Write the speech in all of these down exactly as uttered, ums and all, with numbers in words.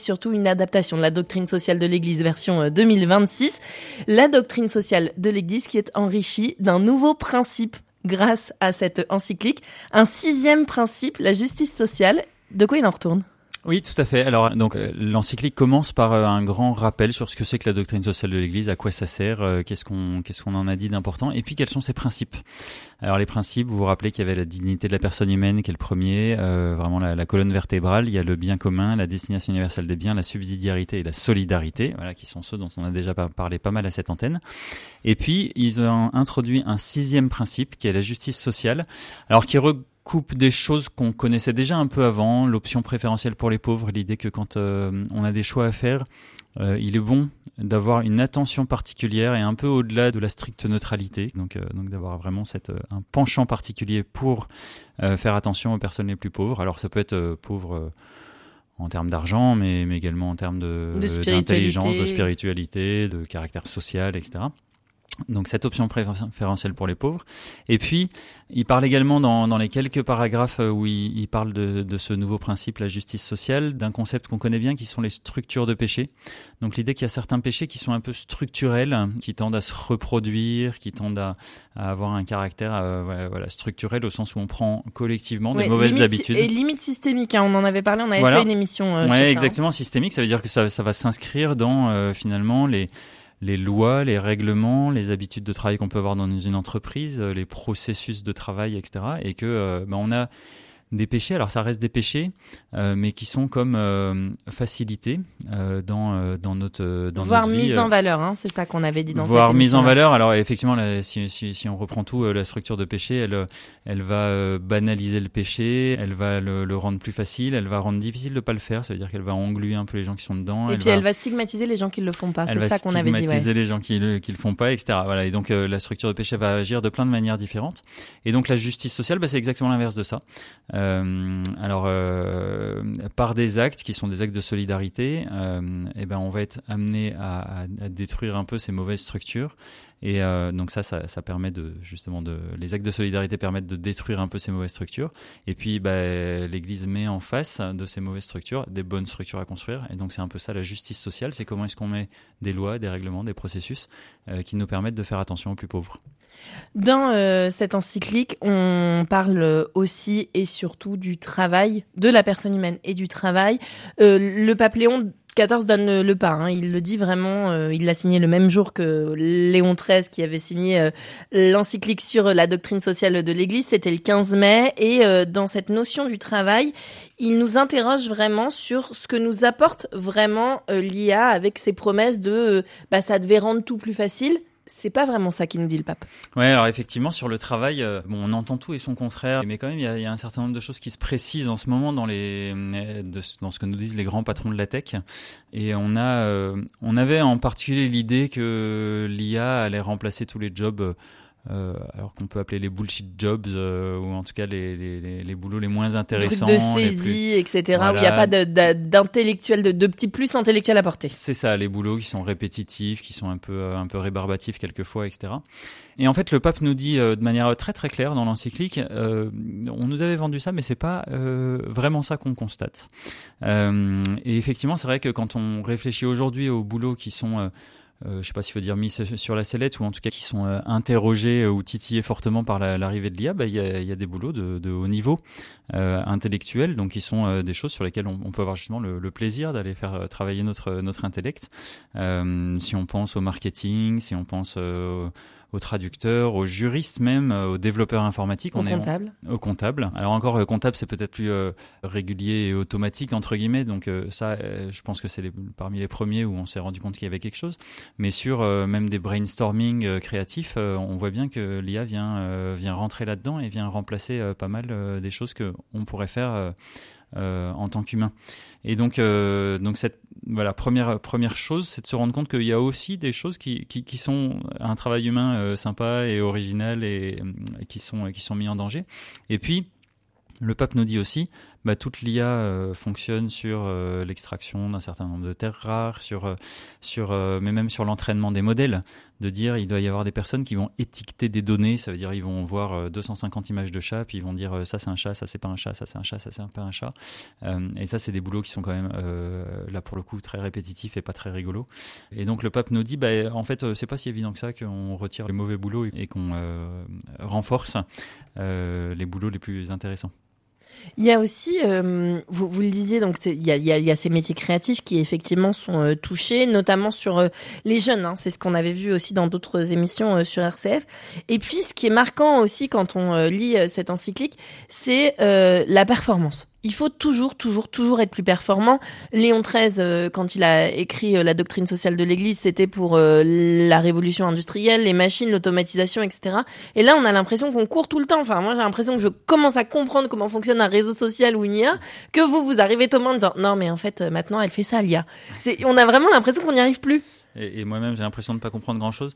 surtout une adaptation de la doctrine sociale de l'Église version deux mille vingt-six. La doctrine sociale de l'Église qui est enrichie d'un nouveau principe grâce à cette encyclique. Un sixième principe, la justice sociale. De quoi il en retourne ? Oui, tout à fait. Alors, donc, euh, l'encyclique commence par euh, un grand rappel sur ce que c'est que la doctrine sociale de l'Église, à quoi ça sert, euh, qu'est-ce qu'on, qu'est-ce qu'on en a dit d'important, et puis quels sont ses principes. Alors, les principes, vous vous rappelez qu'il y avait la dignité de la personne humaine, qui est le premier, euh, vraiment la, la colonne vertébrale. Il y a le bien commun, la destination universelle des biens, la subsidiarité et la solidarité, voilà, qui sont ceux dont on a déjà parlé pas mal à cette antenne. Et puis, ils ont introduit un sixième principe, qui est la justice sociale, alors qui re coupe des choses qu'on connaissait déjà un peu avant, l'option préférentielle pour les pauvres, l'idée que quand euh, on a des choix à faire, euh, il est bon d'avoir une attention particulière et un peu au-delà de la stricte neutralité, donc, euh, donc d'avoir vraiment cette, euh, un penchant particulier pour euh, faire attention aux personnes les plus pauvres. Alors ça peut être euh, pauvre euh, en termes d'argent, mais, mais également en termes de, de d'intelligence, de spiritualité, de caractère social, et cetera. Donc cette option préférentielle pour les pauvres. Et puis, il parle également dans, dans les quelques paragraphes où il, il parle de, de ce nouveau principe, la justice sociale, d'un concept qu'on connaît bien qui sont les structures de péché. Donc l'idée qu'il y a certains péchés qui sont un peu structurels, qui tendent à se reproduire, qui tendent à, à avoir un caractère euh, voilà, voilà, structurel au sens où on prend collectivement ouais, des mauvaises limite, habitudes. Et limite systémique, hein, on en avait parlé, on avait voilà. fait une émission. Euh, ouais, sur exactement, ça, hein. Systémique, ça veut dire que ça, ça va s'inscrire dans euh, finalement les... les lois, les règlements, les habitudes de travail qu'on peut avoir dans une entreprise, les processus de travail, et cetera. Et que euh, ben on a des péchés, alors ça reste des péchés, euh, mais qui sont comme euh, facilités euh, dans euh, dans notre dans voire notre vie, mise euh, en valeur, hein, c'est ça qu'on avait dit dans voire cette mise en émission-là. valeur. Alors effectivement, là, si si si on reprend tout, euh, la structure de péché, elle elle va euh, banaliser le péché, elle va le, le rendre plus facile, elle va rendre difficile de pas le faire. Ça veut dire qu'elle va engluer un peu les gens qui sont dedans. Et elle puis va, elle va stigmatiser les gens qui le font pas. C'est ça qu'on avait dit. Elle va stigmatiser les gens qui le qui le font pas, et cetera. Voilà. Et donc euh, la structure de péché va agir de plein de manières différentes. Et donc la justice sociale, bah, c'est exactement l'inverse de ça. Euh, Alors, euh, par des actes qui sont des actes de solidarité, euh, eh ben, on va être amené à, à, à détruire un peu ces mauvaises structures. Et euh, donc ça, ça, ça permet de justement de les actes de solidarité permettent de détruire un peu ces mauvaises structures. Et puis, bah, l'Église met en face de ces mauvaises structures des bonnes structures à construire. Et donc c'est un peu ça la justice sociale. C'est comment est-ce qu'on met des lois, des règlements, des processus euh, qui nous permettent de faire attention aux plus pauvres. Dans euh, cette encyclique, on parle aussi et surtout du travail, de la personne humaine et du travail. Euh, le pape Léon quatorze donne le pas, hein. Il le dit vraiment, euh, il l'a signé le même jour que Léon treize qui avait signé euh, l'encyclique sur la doctrine sociale de l'Église, c'était le quinze mai, et euh, dans cette notion du travail, il nous interroge vraiment sur ce que nous apporte vraiment euh, l'I A avec ses promesses de euh, bah, ça devait rendre tout plus facile. C'est pas vraiment ça qu'il nous dit le pape. Ouais, alors effectivement sur le travail, euh, bon, on entend tout et son contraire, mais quand même il y a, il y a un certain nombre de choses qui se précisent en ce moment dans les de, dans ce que nous disent les grands patrons de la tech. Et on a euh, on avait en particulier l'idée que l'I A allait remplacer tous les jobs. Euh, alors qu'on peut appeler les bullshit jobs euh, ou en tout cas les, les, les, les boulots les moins intéressants. Trucs de saisie, plus... et cetera. Voilà. Où il n'y a pas de, de, d'intellectuel, de, de petits plus intellectuels à porter. C'est ça, les boulots qui sont répétitifs, qui sont un peu, un peu rébarbatifs quelquefois, et cetera. Et en fait, le pape nous dit euh, de manière très très claire dans l'encyclique, euh, on nous avait vendu ça, mais c'est pas euh, vraiment ça qu'on constate. Euh, et effectivement, c'est vrai que quand on réfléchit aujourd'hui aux boulots qui sont euh, Euh, je ne sais pas s'il faut dire mis sur la sellette ou en tout cas qui sont euh, interrogés euh, ou titillés fortement par la, l'arrivée de l'I A, bah, y a, y a des boulots de, de haut niveau euh, intellectuel, donc qui sont euh, des choses sur lesquelles on, on peut avoir justement le, le plaisir d'aller faire euh, travailler notre, notre intellect. Euh, si on pense au marketing, si on pense euh, aux traducteurs, aux juristes même, aux développeurs informatiques. Aux on comptables. Est, aux comptables. Alors encore, euh, comptable, c'est peut-être plus euh, régulier et automatique, entre guillemets. Donc euh, ça, euh, je pense que c'est les, parmi les premiers où on s'est rendu compte qu'il y avait quelque chose. Mais sur euh, même des brainstorming euh, créatifs, euh, on voit bien que l'I A vient, euh, vient rentrer là-dedans et vient remplacer euh, pas mal euh, des choses qu'on pourrait faire euh, euh, en tant qu'humain. Et donc, euh, donc cette voilà, première, première chose, c'est de se rendre compte qu'il y a aussi des choses qui, qui, qui sont un travail humain euh, sympa et original et, et qui sont, qui sont mis en danger. Et puis, le pape nous dit aussi, bah, toute l'I A euh, fonctionne sur euh, l'extraction d'un certain nombre de terres rares, sur, euh, sur, euh, mais même sur l'entraînement des modèles, de dire il doit y avoir des personnes qui vont étiqueter des données, ça veut dire ils vont voir euh, deux cent cinquante images de chats, puis ils vont dire euh, ça c'est un chat, ça c'est pas un chat, ça c'est un chat, ça c'est pas un chat. Euh, et ça c'est des boulots qui sont quand même euh, là pour le coup très répétitifs et pas très rigolos. Et donc le pape nous dit bah, en fait euh, c'est pas si évident que ça qu'on retire les mauvais boulots et qu'on euh, renforce euh, les boulots les plus intéressants. Il y a aussi, euh, vous, vous le disiez, donc il y a, il y, a, il y a ces métiers créatifs qui effectivement sont euh, touchés, notamment sur euh, les jeunes. Hein, c'est ce qu'on avait vu aussi dans d'autres émissions euh, sur R C F. Et puis, ce qui est marquant aussi quand on euh, lit euh, cette encyclique, c'est euh, la performance. Il faut toujours, toujours, toujours être plus performant. Léon treize, euh, quand il a écrit euh, la doctrine sociale de l'Église, c'était pour euh, la révolution industrielle, les machines, l'automatisation, et cetera. Et là, on a l'impression qu'on court tout le temps. Enfin, moi, j'ai l'impression que je commence à comprendre comment fonctionne un réseau social ou une I A, que vous, vous arrivez Thomas en disant « Non, mais en fait, maintenant, elle fait ça, l'I A ». C'est, on a vraiment l'impression qu'on n'y arrive plus. Et, et moi-même, j'ai l'impression de ne pas comprendre grand-chose.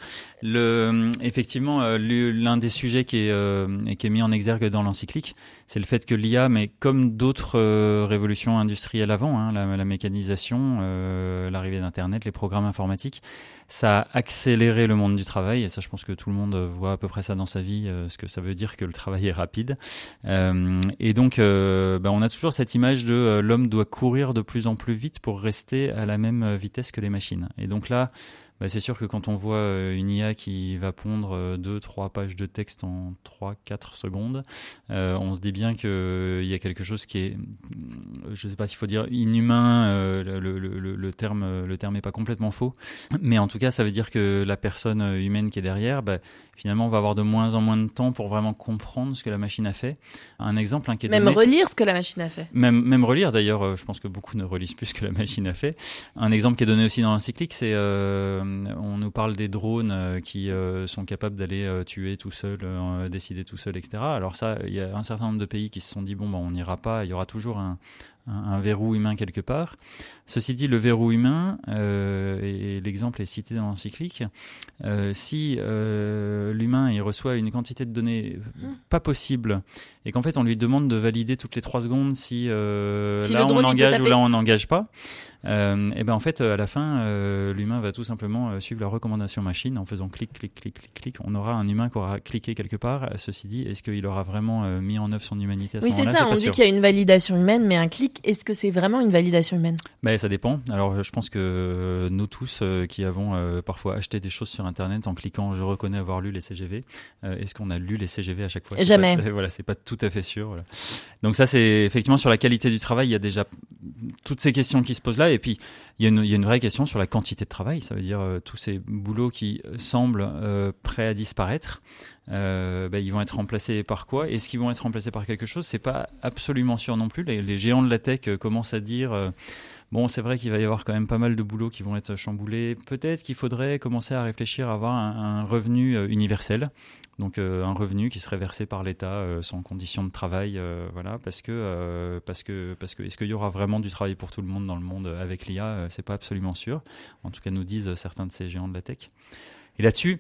Le, effectivement, euh, l'un des sujets qui est, euh, qui est mis en exergue dans l'encyclique, c'est le fait que l'I A, mais comme d'autres euh, révolutions industrielles avant, hein, la, la mécanisation, euh, l'arrivée d'Internet, les programmes informatiques, ça a accéléré le monde du travail. Et ça, je pense que tout le monde voit à peu près ça dans sa vie, euh, ce que ça veut dire que le travail est rapide. Euh, et donc, euh, ben, on a toujours cette image de euh, l'homme doit courir de plus en plus vite pour rester à la même vitesse que les machines. Et donc là, bah c'est sûr que quand on voit euh, une I A qui va pondre euh, deux, trois pages de texte en trois, quatre secondes, euh, on se dit bien qu'il euh, y a quelque chose qui est, je ne sais pas s'il faut dire inhumain, euh, le, le, le, le terme le terme est pas complètement faux, mais en tout cas ça veut dire que la personne humaine qui est derrière, bah, finalement on va avoir de moins en moins de temps pour vraiment comprendre ce que la machine a fait. Un exemple hein, qui est Même donné, relire ce que la machine a fait. Même, même relire d'ailleurs, euh, je pense que beaucoup ne relisent plus ce que la machine a fait. Un exemple qui est donné aussi dans l'encyclique, c'est euh, on nous parle des drones euh, qui euh, sont capables d'aller euh, tuer tout seul, euh, décider tout seul, et cetera. Alors ça, il y a un certain nombre de pays qui se sont dit bon, ben, on n'ira pas, il y aura toujours un, un, un verrou humain quelque part. Ceci dit, le verrou humain, euh, et l'exemple est cité dans l'encyclique, euh, si euh, l'humain il reçoit une quantité de données pas possible et qu'en fait on lui demande de valider toutes les trois secondes si, euh, si là on engage ou là on n'engage pas, euh, et ben en fait à la fin euh, l'humain va tout simplement euh, suivre la recommandation machine en faisant clic clic clic clic clic. On aura un humain qui aura cliqué quelque part. Ceci dit, est-ce qu'il aura vraiment euh, mis en œuvre son humanité à ce oui, moment-là? Oui, c'est ça. C'est on dit sûr. Qu'il y a une validation humaine, mais un clic, est-ce que c'est vraiment une validation humaine? Ben, ça dépend. Alors je pense que euh, nous tous euh, qui avons euh, parfois acheté des choses sur Internet en cliquant je reconnais avoir lu les C G V, euh, est-ce qu'on a lu les C G V à chaque fois? Jamais. Pas, voilà, c'est pas tout à fait sûr. Voilà. Donc ça c'est effectivement sur la qualité du travail, il y a déjà toutes ces questions qui se posent là, et puis il y a une, il y a une vraie question sur la quantité de travail. Ça veut dire euh, tous ces boulots qui semblent euh, prêts à disparaître. Euh, bah, ils vont être remplacés par quoi? Est-ce qu'ils vont être remplacés par quelque chose? C'est pas absolument sûr non plus. Les, les géants de la tech euh, commencent à dire euh, bon, c'est vrai qu'il va y avoir quand même pas mal de boulots qui vont être chamboulés. Peut-être qu'il faudrait commencer à réfléchir à avoir un, un revenu euh, universel. Donc euh, un revenu qui serait versé par l'État euh, sans condition de travail, euh, voilà, parce que euh, parce que parce que est-ce qu'il y aura vraiment du travail pour tout le monde dans le monde avec l'I A? euh, C'est pas absolument sûr. En tout cas, nous disent certains de ces géants de la tech. Et là-dessus.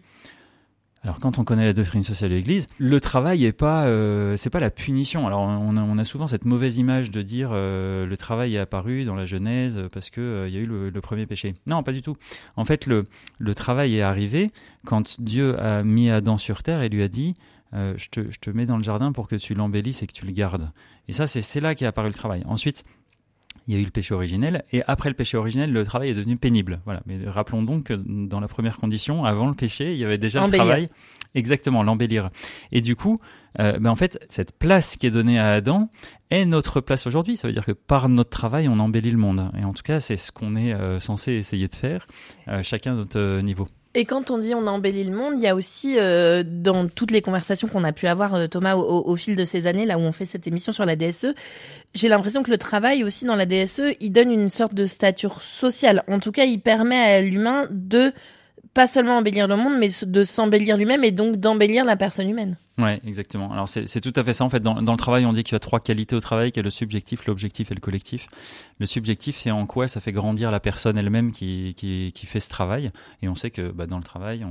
Alors quand on connaît la doctrine sociale de l'Église, le travail est pas, euh, c'est pas la punition. Alors on a, on a souvent cette mauvaise image de dire euh, le travail est apparu dans la Genèse parce que euh, il y a eu le, le premier péché. Non, pas du tout. En fait, le, le travail est arrivé quand Dieu a mis Adam sur terre et lui a dit euh, je te, je te mets dans le jardin pour que tu l'embellisses et que tu le gardes. Et ça, c'est, c'est là qu'est apparu le travail. Ensuite, il y a eu le péché originel, et après le péché originel, le travail est devenu pénible. Voilà. Mais rappelons donc que dans la première condition, avant le péché, il y avait déjà embellir. Le travail. Exactement, l'embellir. Et du coup, euh, ben en fait, cette place qui est donnée à Adam est notre place aujourd'hui. Ça veut dire que par notre travail, on embellit le monde. Et en tout cas, c'est ce qu'on est euh, censé essayer de faire, euh, chacun à notre euh, niveau. Et quand on dit on embellit le monde, il y a aussi euh, dans toutes les conversations qu'on a pu avoir, euh, Thomas, au, au, au fil de ces années, là où on fait cette émission sur la D S E, j'ai l'impression que le travail aussi dans la D S E, il donne une sorte de stature sociale. En tout cas, il permet à l'humain de pas seulement embellir le monde, mais de s'embellir lui-même et donc d'embellir la personne humaine. Ouais, exactement. Alors c'est, c'est tout à fait ça. En fait, dans, dans le travail, on dit qu'il y a trois qualités au travail, qu'il y a le subjectif, l'objectif et le collectif. Le subjectif, c'est en quoi ça fait grandir la personne elle-même qui, qui, qui fait ce travail. Et on sait que bah, dans le travail, on,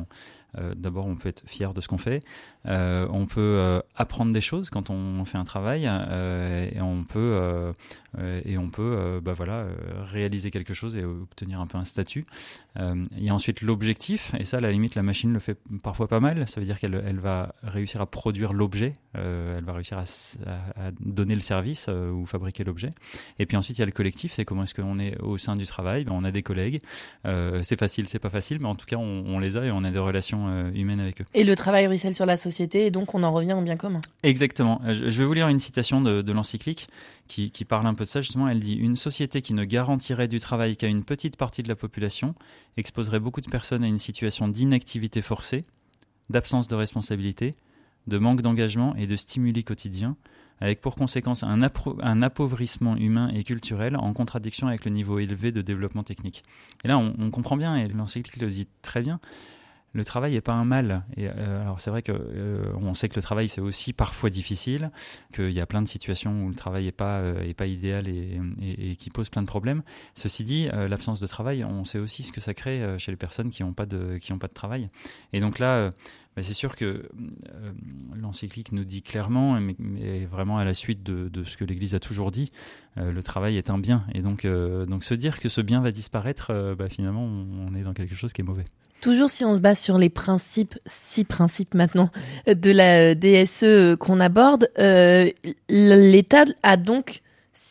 euh, d'abord on peut être fier de ce qu'on fait, euh, on peut euh, apprendre des choses quand on fait un travail, euh, et on peut euh, euh, et on peut euh, bah voilà euh, réaliser quelque chose et obtenir un peu un statut. Euh, il y a ensuite l'objectif, et ça à la limite la machine le fait parfois pas mal. Ça veut dire qu'elle elle va réussir à produire l'objet, euh, elle va réussir à, à, à donner le service euh, ou fabriquer l'objet. Et puis ensuite il y a le collectif, c'est comment est-ce qu'on est au sein du travail. Ben, on a des collègues, euh, c'est facile, c'est pas facile, mais en tout cas on, on les a et on a des relations euh, humaines avec eux. Et le travail ruisselle sur la société, et donc on en revient au bien commun. Exactement. Je, je vais vous lire une citation de, de l'encyclique qui, qui parle un peu de ça. Justement, elle dit « Une société qui ne garantirait du travail qu'à une petite partie de la population exposerait beaucoup de personnes à une situation d'inactivité forcée, d'absence de responsabilité, de manque d'engagement et de stimuli quotidiens, avec pour conséquence un, appro- un appauvrissement humain et culturel en contradiction avec le niveau élevé de développement technique. » Et là, on, on comprend bien, et l'encyclique le dit très bien, le travail n'est pas un mal. Et euh, alors c'est vrai que euh, on sait que le travail c'est aussi parfois difficile, qu'il y a plein de situations où le travail n'est pas euh, est pas idéal et, et, et qui pose plein de problèmes. Ceci dit, euh, l'absence de travail, on sait aussi ce que ça crée euh, chez les personnes qui n'ont pas de qui ont pas de travail. Et donc là, euh, bah, c'est sûr que euh, l'encyclique nous dit clairement, mais, mais vraiment à la suite de, de ce que l'Église a toujours dit, euh, le travail est un bien. Et donc euh, donc se dire que ce bien va disparaître, euh, bah, finalement on, on est dans quelque chose qui est mauvais. Toujours si on se base sur les principes, six principes maintenant, de la D S E qu'on aborde, euh, l'État a donc,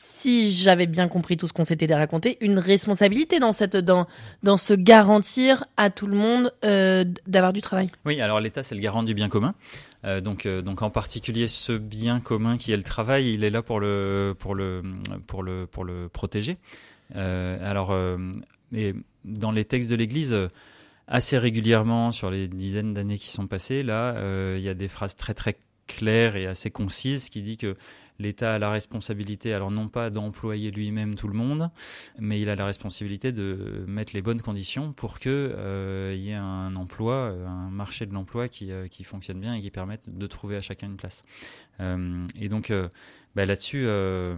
si j'avais bien compris tout ce qu'on s'était raconté, une responsabilité dans, cette, dans, dans se garantir à tout le monde euh, d'avoir du travail. Oui, alors l'État, c'est le garant du bien commun. Euh, donc, euh, donc en particulier ce bien commun qui est le travail, il est là pour le, pour le, pour le, pour le protéger. Euh, alors, euh, et dans les textes de l'Église, assez régulièrement, sur les dizaines d'années qui sont passées, là, euh, il y a des phrases très très claires et assez concises qui disent que l'État a la responsabilité, alors non pas d'employer lui-même tout le monde, mais il a la responsabilité de mettre les bonnes conditions pour qu'il euh, y ait un emploi, un marché de l'emploi qui, euh, qui fonctionne bien et qui permette de trouver à chacun une place. Euh, et donc euh, bah là-dessus, euh,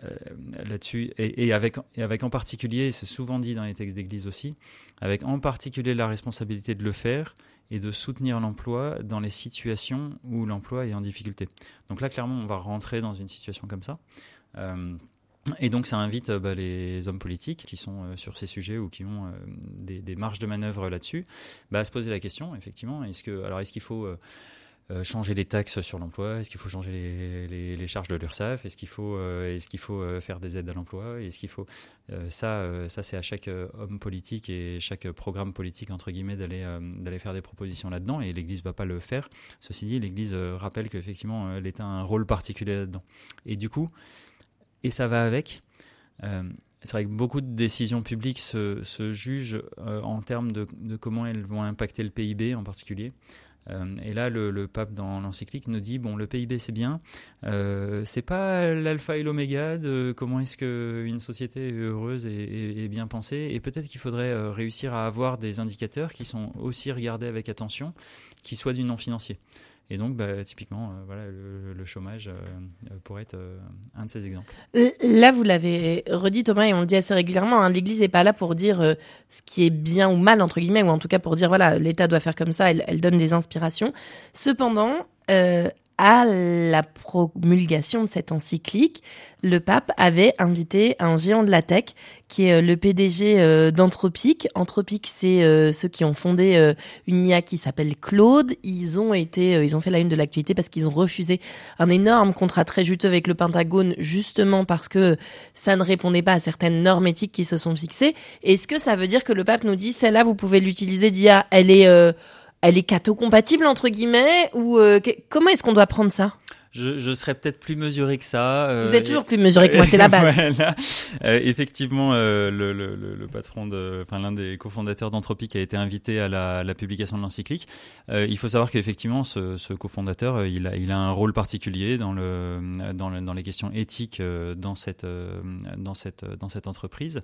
là-dessus et, et, avec, et avec en particulier, c'est souvent dit dans les textes d'Église aussi, avec en particulier la responsabilité de le faire et de soutenir l'emploi dans les situations où l'emploi est en difficulté. Donc là, clairement, on va rentrer dans une situation comme ça. Euh, et donc, ça invite bah, les hommes politiques qui sont euh, sur ces sujets ou qui ont euh, des, des marges de manœuvre là-dessus, bah, à se poser la question, effectivement, est-ce que, alors est-ce qu'il faut... Euh, Euh, changer les taxes sur l'emploi? Est-ce qu'il faut changer les, les, les charges de l'URSSAF? Est-ce qu'il faut, euh, est-ce qu'il faut euh, faire des aides à l'emploi? Est-ce qu'il faut euh, ça, euh, ça c'est à chaque euh, homme politique et chaque programme politique entre guillemets d'aller euh, d'aller faire des propositions là-dedans. Et l'Église va pas le faire. Ceci dit, l'Église euh, rappelle qu'effectivement euh, l'État a un rôle particulier là-dedans. Et du coup, et ça va avec. Euh, C'est vrai que beaucoup de décisions publiques se, se jugent euh, en termes de, de comment elles vont impacter le P I B en particulier. Euh, et là, le, le pape dans l'encyclique nous dit bon, le P I B c'est bien, euh, c'est pas l'alpha et l'oméga de comment est-ce qu'une société est heureuse et, et, et bien pensée. Et peut-être qu'il faudrait euh, réussir à avoir des indicateurs qui sont aussi regardés avec attention, qui soient du non financier. Et donc, bah, typiquement, euh, voilà, le, le chômage euh, pourrait être euh, un de ces exemples. Là, vous l'avez redit, Thomas, et on le dit assez régulièrement, hein, l'Église n'est pas là pour dire euh, ce qui est bien ou mal, entre guillemets, ou en tout cas pour dire, voilà, l'État doit faire comme ça, elle, elle donne des inspirations. Cependant, euh, à la promulgation de cette encyclique, le pape avait invité un géant de la tech qui est le P D G euh, d'Anthropic. Anthropic, c'est euh, ceux qui ont fondé euh, une I A qui s'appelle Claude. Ils ont été, euh, ils ont fait la une de l'actualité parce qu'ils ont refusé un énorme contrat très juteux avec le Pentagone, justement parce que ça ne répondait pas à certaines normes éthiques qui se sont fixées. Est-ce que ça veut dire que le pape nous dit, celle-là, vous pouvez l'utiliser d'I A, elle est... Euh, Elle est catho-compatible, entre guillemets, ou euh, que, comment est-ce qu'on doit prendre ça ? Je, je serais peut-être plus mesuré que ça. Euh, Vous êtes toujours plus mesuré que moi, c'est la base. Voilà. Euh, effectivement, euh, le, le, le patron de, enfin l'un des cofondateurs d'Anthropic a été invité à la, la publication de l'encyclique. Euh, il faut savoir qu'effectivement, ce, ce cofondateur, il a, il a un rôle particulier dans le, dans, le, dans les questions éthiques dans cette, dans cette, dans cette entreprise.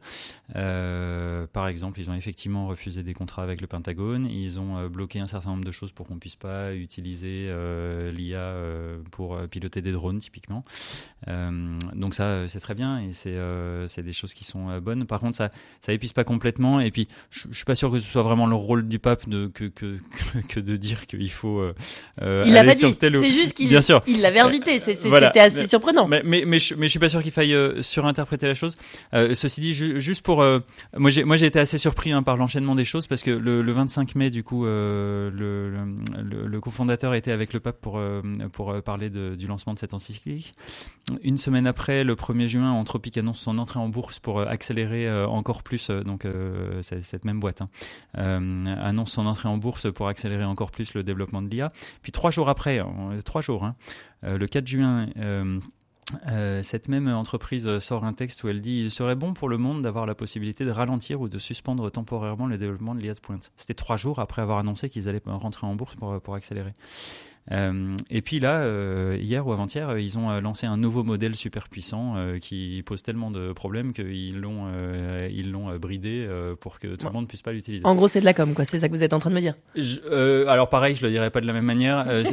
Euh, par exemple, ils ont effectivement refusé des contrats avec le Pentagone. Ils ont bloqué un certain nombre de choses pour qu'on puisse pas utiliser euh, l'I A euh, pour piloter des drones typiquement. Euh, donc ça, c'est très bien et c'est, euh, c'est des choses qui sont euh, bonnes. Par contre, ça, ça épuise pas complètement. Et puis, je, je suis pas sûr que ce soit vraiment le rôle du pape de que que que de dire qu'il faut. Euh, il l'a pas sur dit. Tel ou... C'est juste qu'il bien sûr. il l'avait invité. C'est, c'est, voilà. C'était assez mais, surprenant. Mais mais mais je, mais je suis pas sûr qu'il faille euh, surinterpréter la chose. Euh, ceci dit, ju- juste pour euh, moi, j'ai moi j'ai été assez surpris hein, par l'enchaînement des choses parce que le, le vingt-cinq mai, du coup, euh, le, le, le, le cofondateur était avec le pape pour euh, pour parler de, du lancement de cette encyclique. Une semaine après, le premier juin, Anthropic annonce son entrée en bourse pour euh, accélérer euh, encore plus, euh, donc euh, c'est, cette même boîte hein, euh, annonce son entrée en bourse pour accélérer encore plus le développement de l'I A. Puis trois jours après, euh, trois jours, hein, euh, le quatre juin, euh, Euh, cette même entreprise sort un texte où elle dit « Il serait bon pour le monde d'avoir la possibilité de ralentir ou de suspendre temporairement le développement de l'I A de pointe ». C'était trois jours après avoir annoncé qu'ils allaient rentrer en bourse pour, pour accélérer. Euh, et puis là, euh, hier ou avant-hier, ils ont lancé un nouveau modèle super puissant euh, qui pose tellement de problèmes qu'ils l'ont, euh, ils l'ont bridé euh, pour que tout ouais. le monde puisse pas l'utiliser. En gros, c'est de la com, quoi. C'est ça que vous êtes en train de me dire. Je, euh, alors pareil, je le dirais pas de la même manière. Euh,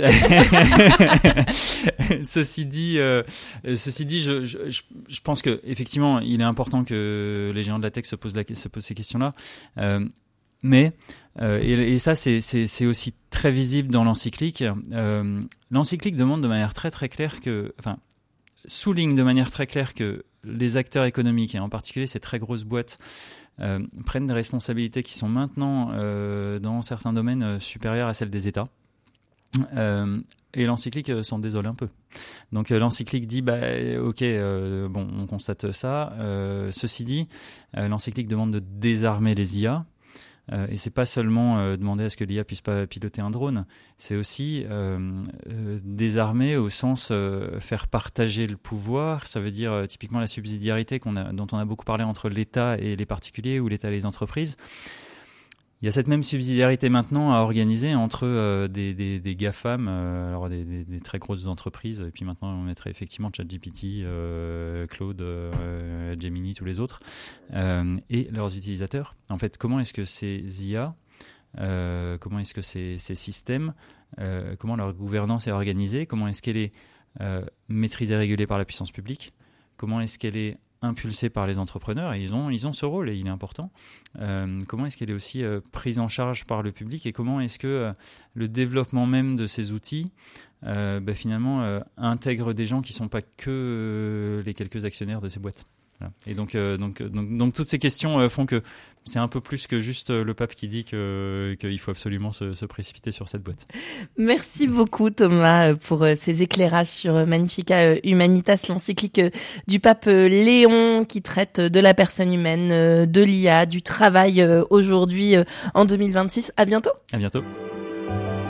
ceci dit, euh, ceci dit, je, je, je pense que effectivement, il est important que les géants de la tech se posent, la, se posent ces questions-là. Euh, Mais, euh, et, et ça c'est, c'est, c'est aussi très visible dans l'encyclique, euh, l'encyclique demande de manière très très claire que, enfin, souligne de manière très claire que les acteurs économiques, et en particulier ces très grosses boîtes, euh, prennent des responsabilités qui sont maintenant, euh, dans certains domaines, euh, supérieures à celles des États. Euh, et l'encyclique euh, s'en désole un peu. Donc euh, l'encyclique dit bah ok euh, bon on constate ça. Euh, ceci dit, euh, l'encyclique demande de désarmer les I A. Euh, et c'est pas seulement euh, demander à ce que l'I A puisse pas piloter un drone, c'est aussi euh, euh, désarmer au sens euh, faire partager le pouvoir. Ça veut dire euh, typiquement la subsidiarité qu'on a, dont on a beaucoup parlé entre l'État et les particuliers ou l'État et les entreprises. Il y a cette même subsidiarité maintenant à organiser entre euh, des, des, des GAFAM, euh, alors des, des, des très grosses entreprises, et puis maintenant on mettrait effectivement ChatGPT, euh, Claude, euh, Gemini, tous les autres, euh, et leurs utilisateurs. En fait, comment est-ce que ces I A, euh, comment est-ce que ces, ces systèmes, euh, comment leur gouvernance est organisée, comment est-ce qu'elle est euh, maîtrisée et régulée par la puissance publique, comment est-ce qu'elle est impulsée par les entrepreneurs, et ils ont, ils ont ce rôle et il est important. Euh, comment est-ce qu'elle est aussi euh, prise en charge par le public et comment est-ce que euh, le développement même de ces outils euh, bah, finalement euh, intègre des gens qui ne sont pas que euh, les quelques actionnaires de ces boîtes. Voilà. Et donc, euh, donc, donc, donc toutes ces questions euh, font que c'est un peu plus que juste le pape qui dit que, qu'il faut absolument se, se précipiter sur cette boîte. Merci beaucoup Thomas pour ces éclairages sur Magnificat Humanitas, l'encyclique du pape Léon qui traite de la personne humaine, de l'I A, du travail aujourd'hui en deux mille vingt-six. À bientôt. À bientôt.